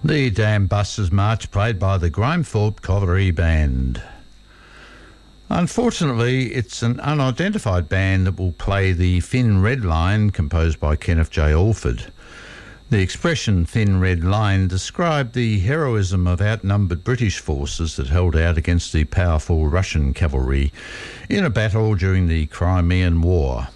The Dam Busters March played by the Grimethorpe Cavalry Band. Unfortunately, it's an unidentified band that will play the Thin Red Line, composed by Kenneth J. Alford. The expression Thin Red Line described the heroism of outnumbered British forces that held out against the powerful Russian cavalry in a battle during the Crimean War.